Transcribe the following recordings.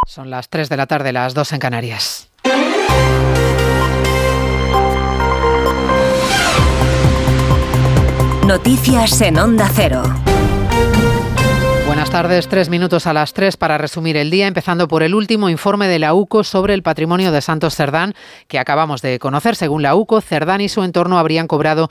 Son las 3 de la tarde, las 2 en Canarias. Noticias en Onda Cero. Buenas tardes, 3 minutos a las 3 para resumir el día, empezando por el último informe de la UCO sobre el patrimonio de Santos Cerdán, que acabamos de conocer. Según la UCO, Cerdán y su entorno habrían cobrado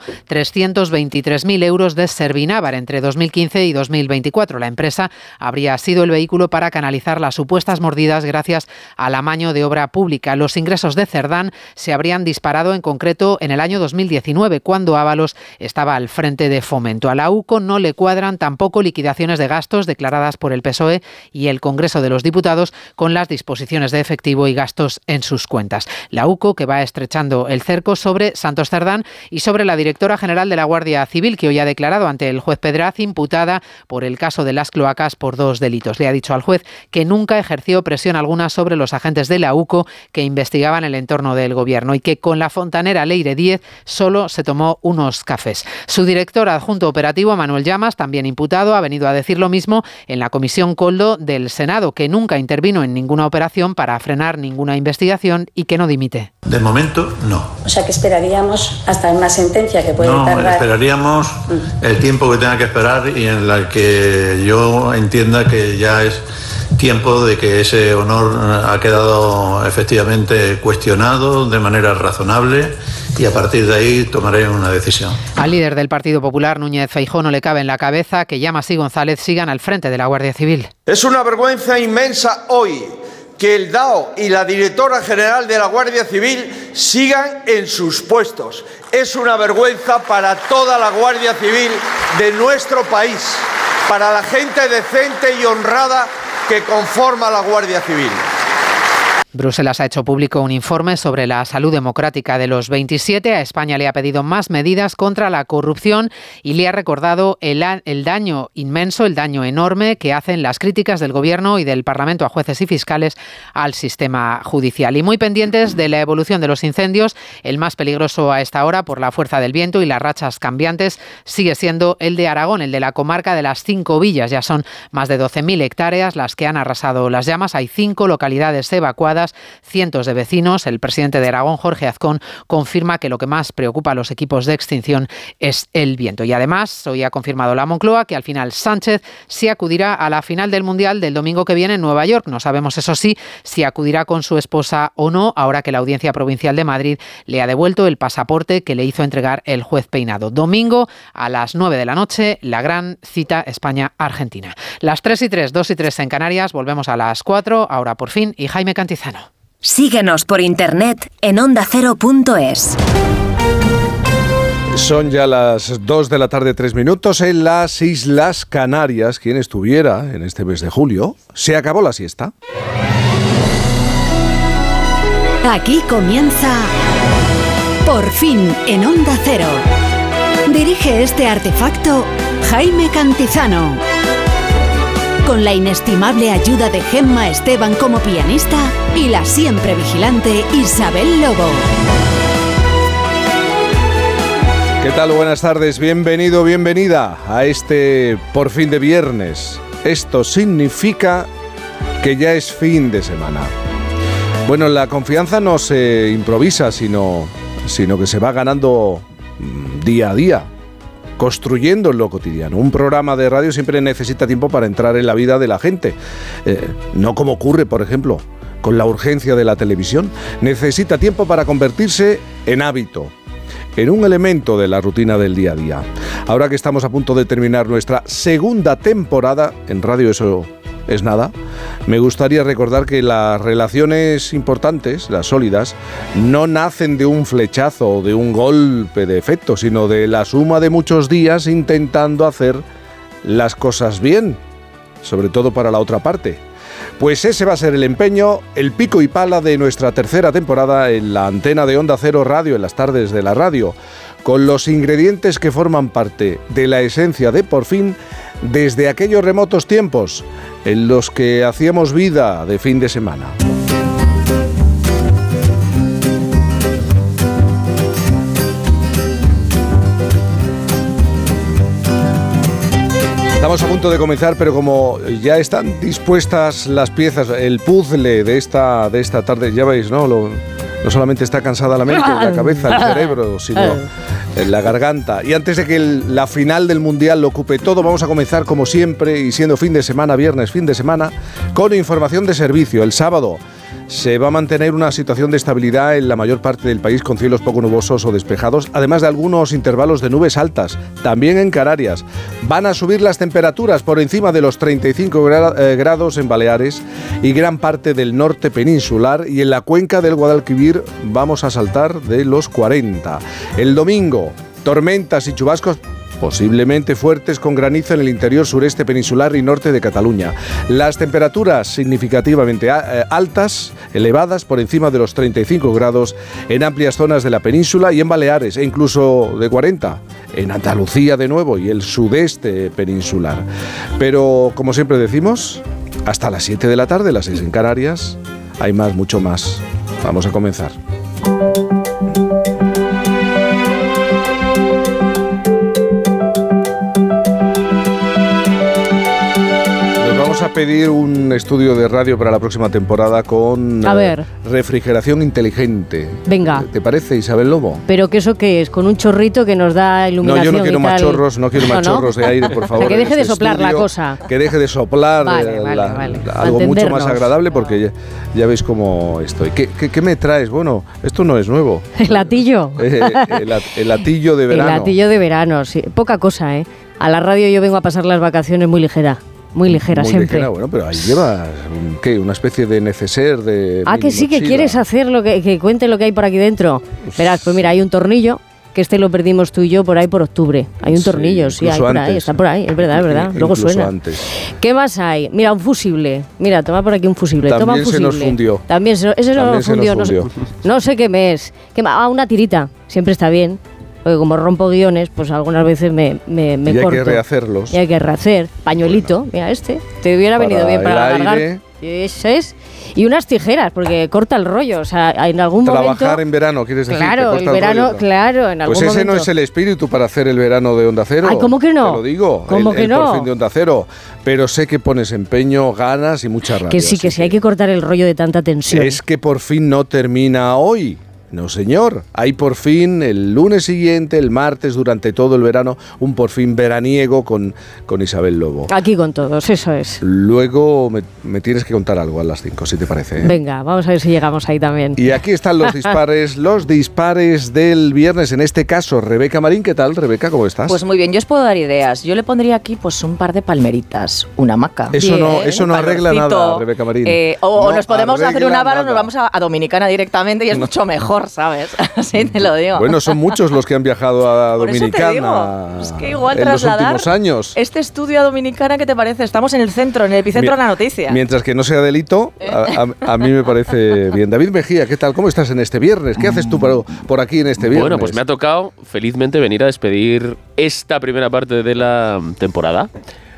323.000 euros de Servinávar entre 2015 y 2024. La empresa habría sido el vehículo para canalizar las supuestas mordidas gracias al amaño de obra pública. Los ingresos de Cerdán se habrían disparado en concreto en el año 2019, cuando Ábalos estaba al frente de Fomento. A la UCO no le cuadran tampoco liquidaciones de gastos declaradas por el PSOE y el Congreso de los Diputados con las disposiciones de efectivo y gastos en sus cuentas. La UCO, que va estrechando el cerco sobre Santos Cerdán y sobre la directora general de la Guardia Civil, que hoy ha declarado ante el juez Pedraz, imputada por el caso de las cloacas por 2 delitos. Le ha dicho al juez que nunca ejerció presión alguna sobre los agentes de la UCO que investigaban el entorno del gobierno y que con la fontanera Leire 10 solo se tomó unos cafés. Su director adjunto operativo, Manuel Llamas, también imputado, ha venido a decir lo mismo en la Comisión Koldo del Senado, que nunca intervino en ninguna operación para frenar ninguna investigación y que no dimite. De momento, no. O sea que esperaríamos hasta una sentencia que puede tardar. No, esperaríamos el tiempo que tenga que esperar y en la que yo entienda que ya es tiempo de que ese honor ha quedado efectivamente cuestionado de manera razonable y a partir de ahí tomaré una decisión. Al líder del Partido Popular, Núñez Feijóo, no le cabe en la cabeza que Llamas y González sigan al frente de la Guardia Civil. Es una vergüenza inmensa hoy que el DAO y la directora general de la Guardia Civil sigan en sus puestos. Es una vergüenza para toda la Guardia Civil de nuestro país, para la gente decente y honrada que conforma la Guardia Civil. Bruselas ha hecho público un informe sobre la salud democrática de los 27. A España le ha pedido más medidas contra la corrupción y le ha recordado el daño inmenso, el daño enorme que hacen las críticas del Gobierno y del Parlamento a jueces y fiscales al sistema judicial. Y muy pendientes de la evolución de los incendios, el más peligroso a esta hora por la fuerza del viento y las rachas cambiantes sigue siendo el de Aragón, el de la comarca de las 5 villas. Ya son más de 12.000 hectáreas las que han arrasado las llamas. Hay 5 localidades evacuadas, cientos de vecinos. El presidente de Aragón, Jorge Azcón, confirma que lo que más preocupa a los equipos de extinción es el viento. Y además, hoy ha confirmado la Moncloa que al final Sánchez sí acudirá a la final del Mundial del domingo que viene en Nueva York. No sabemos, eso sí, si acudirá con su esposa o no, ahora que la Audiencia Provincial de Madrid le ha devuelto el pasaporte que le hizo entregar el juez Peinado. Domingo a las 9 de la noche, la gran cita España-Argentina. Las 3:03, 2:03 en Canarias, volvemos a las 4, ahora por fin, y Jaime Cantizano. Síguenos por internet en ondacero.es. Son ya las 2 de la tarde, 3 minutos en las Islas Canarias. Quien estuviera en este mes de julio, se acabó la siesta. Aquí comienza Por fin en Onda Cero. Dirige este artefacto Jaime Cantizano. Con la inestimable ayuda de Gemma Esteban como pianista y la siempre vigilante Isabel Lobo. ¿Qué tal? Buenas tardes, bienvenido, bienvenida a este Por fin de viernes. Esto significa que ya es fin de semana. Bueno, la confianza no se improvisa, sino que se va ganando día a día, construyendo en lo cotidiano. Un programa de radio siempre necesita tiempo para entrar en la vida de la gente. No como ocurre, por ejemplo, con la urgencia de la televisión. Necesita tiempo para convertirse en hábito, en un elemento de la rutina del día a día. Ahora que estamos a punto de terminar nuestra segunda temporada, en radio eso es nada, me gustaría recordar que las relaciones importantes, las sólidas, no nacen de un flechazo o de un golpe de efecto, sino de la suma de muchos días intentando hacer las cosas bien, sobre todo para la otra parte. Pues ese va a ser el empeño, el pico y pala de nuestra tercera temporada en la antena de Onda Cero Radio, en las tardes de la radio, con los ingredientes que forman parte de la esencia de Por fin desde aquellos remotos tiempos en los que hacíamos vida de fin de semana. Estamos a punto de comenzar, pero como ya están dispuestas las piezas, el puzzle de esta tarde, ya veis, ¿no? No solamente está cansada la mente, la cabeza, el cerebro, sino la garganta. Y antes de que la final del Mundial lo ocupe todo, vamos a comenzar como siempre, y siendo fin de semana, viernes, fin de semana, con información de servicio. El sábado se va a mantener una situación de estabilidad en la mayor parte del país, con cielos poco nubosos o despejados, además de algunos intervalos de nubes altas, también en Canarias. Van a subir las temperaturas por encima de los 35 grados en Baleares y gran parte del norte peninsular, y en la cuenca del Guadalquivir vamos a saltar de los 40. El domingo, tormentas y chubascos posiblemente fuertes con granizo en el interior sureste peninsular y norte de Cataluña. Las temperaturas significativamente altas, elevadas, por encima de los 35 grados en amplias zonas de la península y en Baleares, e incluso de 40 en Andalucía de nuevo y el sudeste peninsular. Pero, como siempre decimos, hasta las 7 de la tarde, las 6 en Canarias, hay más, mucho más. Vamos a comenzar. A pedir un estudio de radio para la próxima temporada con refrigeración inteligente. Venga. ¿Te parece, Isabel Lobo? ¿Pero que eso qué es? ¿Con un chorrito que nos da iluminación? No, yo no quiero más chorros, no quiero más chorros de aire, por favor. O sea, que deje de soplar la cosa. Que deje de soplar. Vale. Algo mucho más agradable, porque ya veis cómo estoy. ¿Qué me traes? Bueno, esto no es nuevo. El latillo. El latillo de verano. El latillo de verano, sí. Poca cosa, ¿eh? A la radio yo vengo a pasar las vacaciones muy ligera. Muy ligera, siempre. Ligera, bueno, pero ahí llevas, ¿qué? Una especie de neceser de... que sí, que quieres hacer que cuente lo que hay por aquí dentro. Verás, pues mira, hay un tornillo, que lo perdimos tú y yo por ahí por octubre. Hay un tornillo, sí, hay por ahí, está por ahí, es verdad. Luego suena. Antes. ¿Qué más hay? Mira, un fusible. Mira, toma por aquí un fusible. También toma un fusible. Se nos fundió. Ese nos fundió. No sé qué me es. Una tirita. Siempre está bien. Porque como rompo guiones, pues algunas veces me corto. Hay que rehacerlos. Y hay que rehacer. Pañuelito, bueno, mira te hubiera venido bien para alargar. Eso es. Y unas tijeras, porque corta el rollo. O sea, en algún momento... Trabajar en verano, ¿quieres decir? Claro, el verano, claro, en algún momento. Pues ese no es el espíritu para hacer el verano de Onda Cero. Ay, ¿cómo que no? Te lo digo. ¿Cómo que no? Por fin de Onda Cero. Pero sé que pones empeño, ganas y mucha rabia. Que sí, hay que cortar el rollo de tanta tensión. Es que por fin no termina hoy. No, señor. Hay por fin el lunes siguiente, el martes, durante todo el verano, un por fin veraniego con Isabel Lobo. Aquí con todos, eso es. Luego me tienes que contar algo a las 5, si te parece. Venga, vamos a ver si llegamos ahí también. Y aquí están los dispares del viernes. En este caso, Rebeca Marín. ¿Qué tal, Rebeca? ¿Cómo estás? Pues muy bien, yo os puedo dar ideas. Yo le pondría aquí pues un par de palmeritas, una hamaca. Eso no arregla nada, Rebeca Marín. O nos podemos hacer una barra o nos vamos a Dominicana directamente y es mucho mejor, ¿sabes? Así te lo digo. Bueno, son muchos los que han viajado a Dominicana es que igual en los últimos años. Este estudio a Dominicana, ¿qué te parece? Estamos en el centro, en el epicentro de la noticia. Mientras que no sea delito, a mí me parece bien. David Mejía, ¿qué tal? ¿Cómo estás en este viernes? ¿Qué haces tú por aquí en este viernes? Bueno, pues me ha tocado felizmente venir a despedir esta primera parte de la temporada.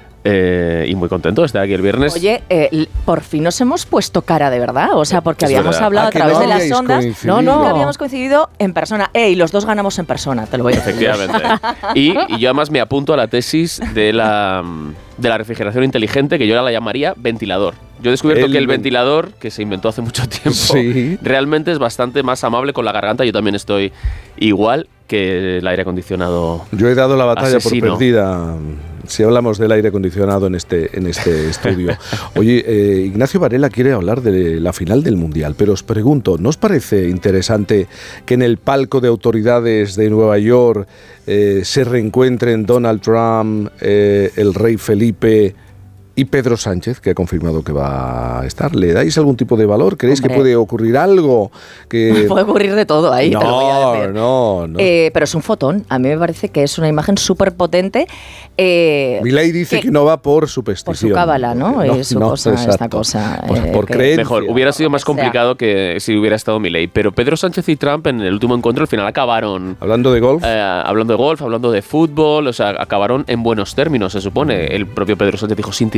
Y muy contento de estar aquí el viernes. Oye, por fin nos hemos puesto cara de verdad. O sea, porque habíamos hablado a través de las ondas. No, habíamos coincidido en persona. Y los dos ganamos en persona, te lo voy a decir. Efectivamente. Y yo además me apunto a la tesis de la refrigeración inteligente, que yo la llamaría ventilador. Yo he descubierto que el ventilador, que se inventó hace mucho tiempo, realmente es bastante más amable con la garganta. Yo también estoy igual que el aire acondicionado. Yo he dado la batalla asesino. por perdida. Si hablamos del aire acondicionado en este estudio. Oye, Ignacio Varela quiere hablar de la final del Mundial, pero os pregunto, ¿no os parece interesante que en el palco de autoridades de Nueva York se reencuentren Donald Trump, el rey Felipe y Pedro Sánchez, que ha confirmado que va a estar? ¿Le dais algún tipo de valor? ¿Creéis que puede ocurrir algo? Puede ocurrir de todo ahí, te lo voy a decir. No. Pero es un fotón. A mí me parece que es una imagen súper potente. Milei dice que no va por superstición. Por su cábala, ¿no? Esta cosa. Por creencia. Mejor, hubiera sido más complicado que si hubiera estado Milei. Pero Pedro Sánchez y Trump en el último encuentro al final acabaron... ¿Hablando de golf? Hablando de fútbol, o sea, acabaron en buenos términos, se supone. El propio Pedro Sánchez dijo sin tirar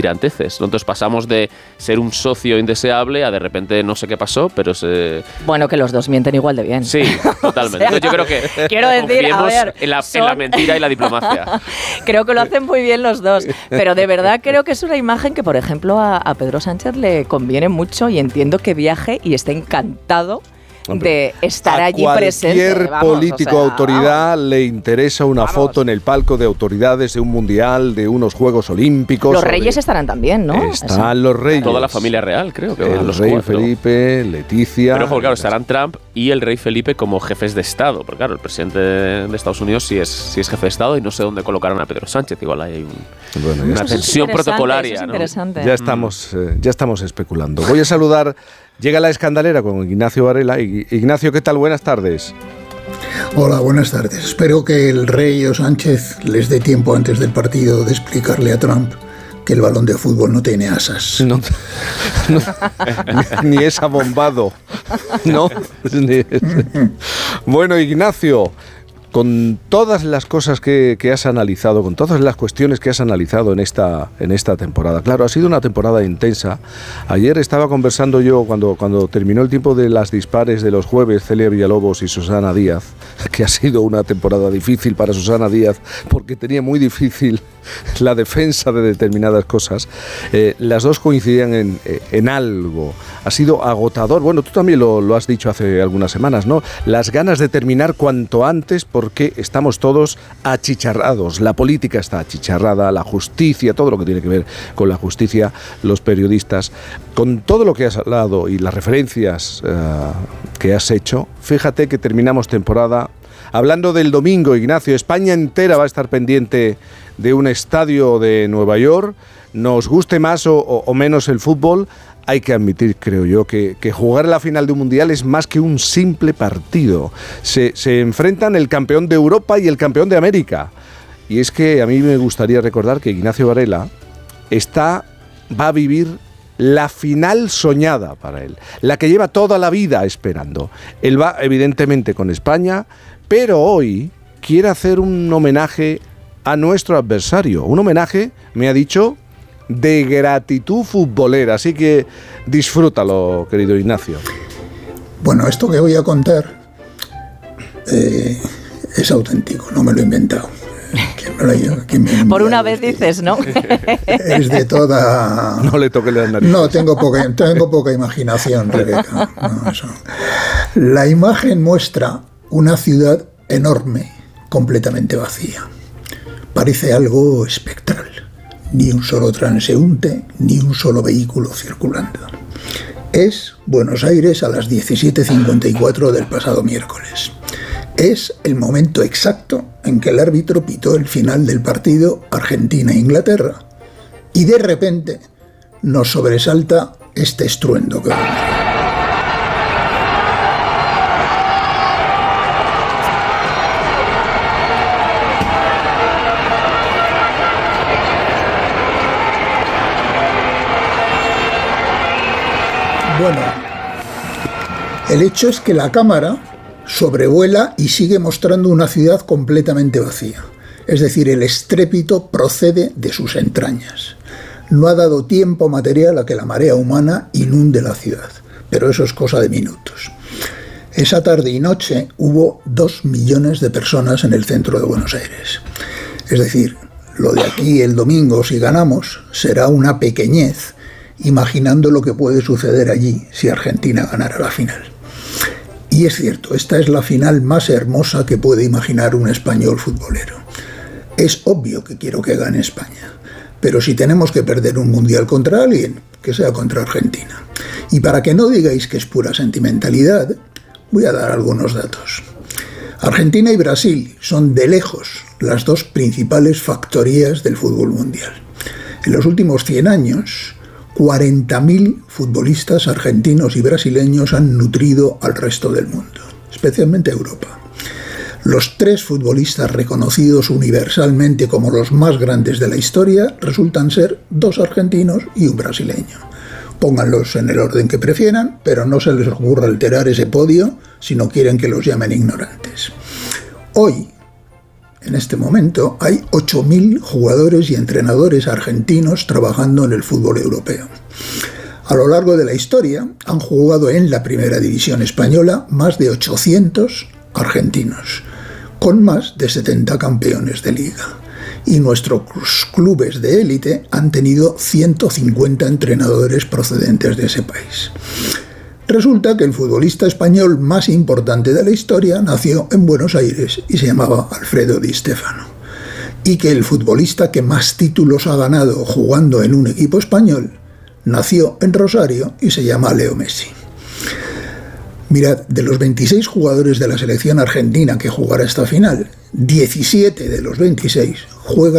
tiranteces, ¿no? Entonces pasamos de ser un socio indeseable a de repente no sé qué pasó, pero Bueno, que los dos mienten igual de bien. Sí, totalmente. O sea, yo creo que quiero decir, a ver, en la mentira y la diplomacia. Creo que lo hacen muy bien los dos, pero de verdad creo que es una imagen que, por ejemplo, a Pedro Sánchez le conviene mucho y entiendo que viaje y esté encantado de estar allí presente. A cualquier político autoridad le interesa una foto en el palco de autoridades de un mundial, de unos Juegos Olímpicos. Los reyes estarán también, ¿no? Están los reyes. Toda la familia real, creo que el rey 4. Felipe, Leticia. Pero claro, estarán Trump y el rey Felipe como jefes de Estado. Porque claro, el presidente de Estados Unidos sí es jefe de Estado y no sé dónde colocarán a Pedro Sánchez. Igual hay una tensión protocolaria, ¿no? Ya estamos especulando. Voy a saludar. Llega la escandalera con Ignacio Varela. Ignacio, ¿qué tal? Buenas tardes. Hola, buenas tardes. Espero que el rey o Sánchez les dé tiempo antes del partido de explicarle a Trump que el balón de fútbol no tiene asas. No, ni es abombado. No. Bueno, Ignacio, con todas las cosas que has analizado, con todas las cuestiones que has analizado en esta temporada. Claro, ha sido una temporada intensa. Ayer estaba conversando yo, cuando terminó el tiempo de las dispares de los jueves, Celia Villalobos y Susana Díaz, que ha sido una temporada difícil para Susana Díaz, porque tenía muy difícil la defensa de determinadas cosas. Las dos coincidían en algo. Ha sido agotador. Bueno, tú también lo has dicho hace algunas semanas, ¿no? Las ganas de terminar cuanto antes, porque estamos todos achicharrados. La política está achicharrada, la justicia, todo lo que tiene que ver con la justicia, los periodistas. Con todo lo que has hablado y las referencias que has hecho, fíjate que terminamos temporada hablando del domingo, Ignacio. España entera va a estar pendiente de un estadio de Nueva York. Nos guste más o menos el fútbol, hay que admitir, creo yo, que jugar la final de un mundial es más que un simple partido. Se enfrentan el campeón de Europa y el campeón de América. Y es que a mí me gustaría recordar que Ignacio Varela va a vivir la final soñada para él, la que lleva toda la vida esperando. Él va, evidentemente, con España, pero hoy quiere hacer un homenaje a nuestro adversario. Un homenaje, me ha dicho, de gratitud futbolera. Así que disfrútalo, querido Ignacio. Bueno, esto que voy a contar es auténtico, no me lo he inventado. Por una vez dices, ¿no? Es de toda... No le toque la nariz. No, tengo poca imaginación, Rebeca. No, eso. La imagen muestra una ciudad enorme, completamente vacía. Parece algo espectral. Ni un solo transeúnte, ni un solo vehículo circulando. Es Buenos Aires a las 17:54 del pasado miércoles. Es el momento exacto en que el árbitro pitó el final del partido Argentina-Inglaterra. Y de repente nos sobresalta este estruendo que oímos. Bueno, el hecho es que la cámara sobrevuela y sigue mostrando una ciudad completamente vacía. Es decir, el estrépito procede de sus entrañas. No ha dado tiempo material a que la marea humana inunde la ciudad, pero eso es cosa de minutos. Esa tarde y noche hubo 2 millones de personas en el centro de Buenos Aires. Es decir, lo de aquí el domingo, si ganamos, será una pequeñez, imaginando lo que puede suceder allí si Argentina ganara la final. Y es cierto, esta es la final más hermosa que puede imaginar un español futbolero. Es obvio que quiero que gane España, pero si tenemos que perder un mundial contra alguien, que sea contra Argentina. Y para que no digáis que es pura sentimentalidad, voy a dar algunos datos. Argentina y Brasil son de lejos las dos principales factorías del fútbol mundial. En los últimos 100 años, 40.000 futbolistas argentinos y brasileños han nutrido al resto del mundo, especialmente a Europa. Los 3 futbolistas reconocidos universalmente como los más grandes de la historia resultan ser 2 argentinos y un brasileño. Pónganlos en el orden que prefieran, pero no se les ocurra alterar ese podio si no quieren que los llamen ignorantes. Hoy, en este momento, hay 8.000 jugadores y entrenadores argentinos trabajando en el fútbol europeo. A lo largo de la historia han jugado en la primera división española más de 800 argentinos, con más de 70 campeones de liga. Y nuestros clubes de élite han tenido 150 entrenadores procedentes de ese país. Resulta que el futbolista español más importante de la historia nació en Buenos Aires y se llamaba Alfredo Di Stéfano. Y que el futbolista que más títulos ha ganado jugando en un equipo español nació en Rosario y se llama Leo Messi. Mirad, de los 26 jugadores de la selección argentina que jugará esta final, 17 de los 26 juegan